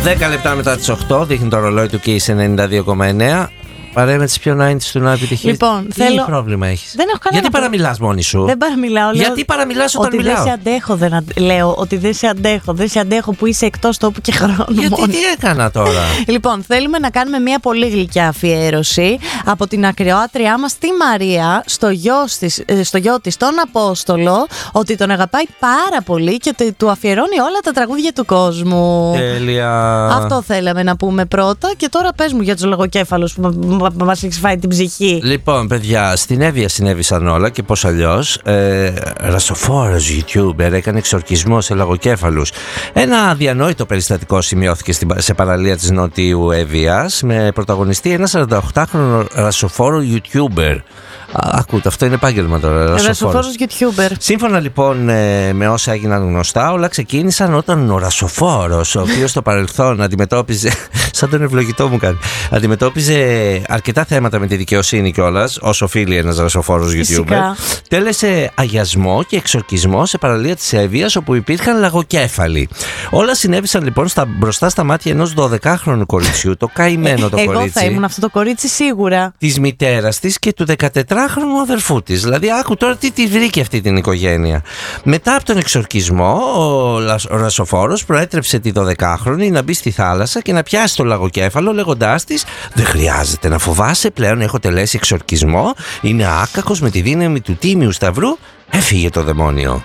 10 λεπτά μετά τις 8 δείχνει το ρολόι του Kiss 92,9. Παρέα με τις πιο 90's του να επιτυχείς. Λοιπόν, τι πρόβλημα έχεις? Δεν έχω κανένα. Γιατί παραμιλάς μόνη σου? Δεν παραμιλάω. Γιατί παραμιλάς όταν μιλάω? Ότι δεν σε αντέχω, λέω ότι δεν σε αντέχω. Δεν σε αντέχω που είσαι εκτός τόπου και χρόνου. Γιατί τι έκανα τώρα? Λοιπόν, θέλουμε να κάνουμε μια πολύ γλυκιά αφιέρωση από την ακροάτριά μας τη Μαρία στο γιο της τον Απόστολο, ότι τον αγαπάει πάρα πολύ και του αφιερώνει όλα τα τραγούδια του κόσμου. Τέλεια. Αυτό θέλαμε να πούμε πρώτα και τώρα πες μου για τους λογοκέφαλους που μας έχει φάει την ψυχή. Λοιπόν, παιδιά, στην Εύβοια συνέβησαν όλα και πώς αλλιώς. Ρασοφόρος YouTuber έκανε εξορκισμό σε λαγοκέφαλους. Ένα αδιανόητο περιστατικό σημειώθηκε σε παραλία της Νοτιού Εύβοιας με πρωταγωνιστή ένα 48χρονο ρασοφόρο YouTuber. Ακούτε, αυτό είναι επάγγελμα τώρα. Ρασοφόρος YouTuber. Σύμφωνα λοιπόν με όσα έγιναν γνωστά, όλα ξεκίνησαν όταν ο ρασοφόρος, ο οποίος στο παρελθόν αντιμετώπιζε. Σαν τον ευλογητό μου κάνει. Αντιμετώπιζε αρκετά θέματα με τη δικαιοσύνη κιόλας, όσο οφείλει ένας ρασοφόρος YouTuber. Τέλεσε αγιασμό και εξορκισμό σε παραλία της Εύβοιας, όπου υπήρχαν λαγοκέφαλοι. Όλα συνέβησαν λοιπόν μπροστά στα μάτια ενός 12χρονου κοριτσιού, το καημένο το κορίτσι. Εγώ θα ήμουν αυτό το κορίτσι σίγουρα. Της μητέρας της και του 14χρονου αδερφού της. Δηλαδή, άκου τώρα τι τη βρήκε αυτή την οικογένεια. Μετά από τον εξορκισμό, ο ρασοφόρος προέτρεψε τη 12χρονη να μπει στη θάλασσα και να πιάσει το λαγοκέφαλο, λέγοντάς της: δεν χρειάζεται να φοβάσαι, πλέον έχω τελέσει εξορκισμό. Είναι άκακος με τη δύναμη του Τίμιου Σταυρού. Έφυγε το δαιμόνιο.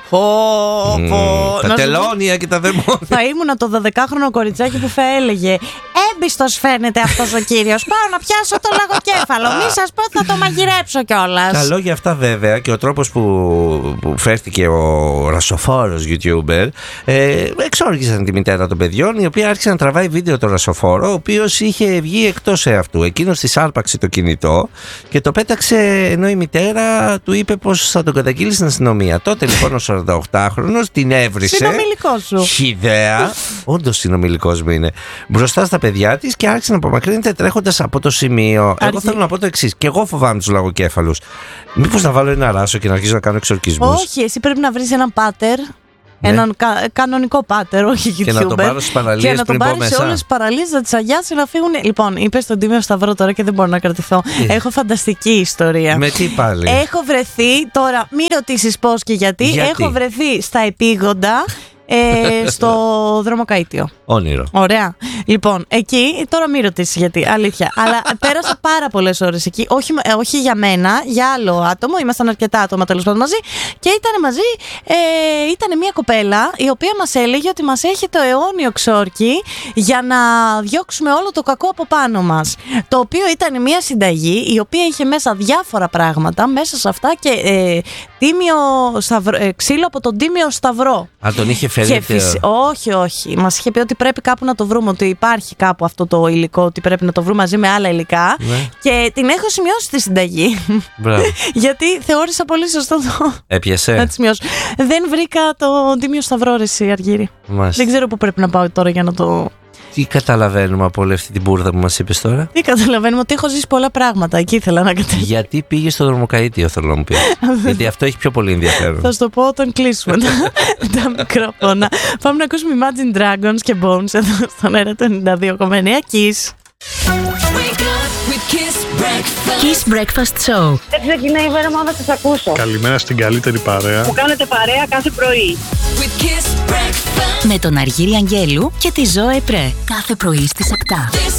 Τα τελώνια και τα δαιμόνια. Θα ήμουνα το 12χρονο κοριτσάκι που θα έλεγε: έμπιστος φαίνεται αυτός ο κύριος. Πάω να πιάσω το λαγοκέφαλο. Μη σας πω, θα το μαγειρέψω κιόλας. Τα λόγια αυτά βέβαια και ο τρόπος που φέρθηκε ο ρασοφόρος YouTuber εξόργησαν τη μητέρα των παιδιών, η οποία άρχισε να τραβάει βίντεο τον ρασοφόρο, ο οποίος είχε βγει εκτός εαυτού. Εκείνος της άρπαξε το κινητό και το πέταξε, ενώ η μητέρα του είπε πως θα τον καταγγείλει στην αστυνομία. Τότε λοιπόν ο 48χρονος την έβρισε. Συνομιλικός σου. Χυδαία. Όντως συνομιλικός μου είναι. Μπροστά στα παιδιά της και άρχισε να απομακρύνεται τρέχοντας από το σημείο. Εγώ θέλω να πω το εξής. Και εγώ φοβάμαι τους λαγοκέφαλους. Μήπως να βάλω ένα ράσο και να αρχίσω να κάνω εξορκισμούς? Όχι, εσύ πρέπει να βρεις έναν πάτερ. Ναι. Έναν κανονικό πάτερ, όχι YouTuber. Και να τον πάρω στις παραλίες. Και να τον πάρει σε όλες τις παραλίες, να τις αγιάσει, να φύγουν. Λοιπόν, είπες τον Τίμιο Σταυρό τώρα και δεν μπορώ να κρατηθώ. Έχω φανταστική ιστορία. Με τι πάλι? Έχω βρεθεί, τώρα μην ρωτήσεις πώς και γιατί. Έχω βρεθεί στα επίγοντα. Στο δρόμο Καΐτιο. Όνειρο. Ωραία. Λοιπόν, εκεί, τώρα μην ρωτήσεις γιατί, αλήθεια. Αλλά πέρασα πάρα πολλές ώρες εκεί. Όχι για μένα, για άλλο άτομο. Ήμασταν αρκετά άτομα τέλος πάντων μαζί. Και ήταν μαζί, ήταν μια κοπέλα η οποία μας έλεγε ότι μας έχει το αιώνιο ξόρκι για να διώξουμε όλο το κακό από πάνω μας. Το οποίο ήταν μια συνταγή η οποία είχε μέσα διάφορα πράγματα. Μέσα σε αυτά και ξύλο από τον Τίμιο Σταυρό. Αν τον είχε φέρει. Όχι. Μας είχε πει ότι πρέπει κάπου να το βρούμε, ότι υπάρχει κάπου αυτό το υλικό, ότι πρέπει να το βρούμε μαζί με άλλα υλικά. Ναι. Και την έχω σημειώσει τη συνταγή. Γιατί θεώρησα πολύ σωστό το. Έπιασε. Να τη σημειώσω. Δεν βρήκα το Τίμιο Σταυρό, ρε Αργύρη. Δεν ξέρω πού πρέπει να πάω τώρα για να το. Τι καταλαβαίνουμε από όλη αυτή την μπουρδα που μας είπες τώρα? Τι καταλαβαίνουμε? Ότι έχω ζήσει πολλά πράγματα. Εκεί ήθελα να καταλάβω. Γιατί πήγες στο δρομοκαΐτιο, θέλω να μου πεις? Γιατί αυτό έχει πιο πολύ ενδιαφέρον. Θα σου το πω όταν κλείσουμε τα μικρόφωνα. Πάμε να ακούσουμε Imagine Dragons και Bones εδώ στον αέρα του 92,9 Kiss. Kiss Breakfast Show. Δεν ξεκινάει η μέρα μου να σας ακούσω. Καλημέρα στην καλύτερη παρέα που κάνετε παρέα κάθε πρωί. Με τον Αργύρη Αγγέλου και τη Ζωέ Πρέ. Κάθε πρωί στις 7.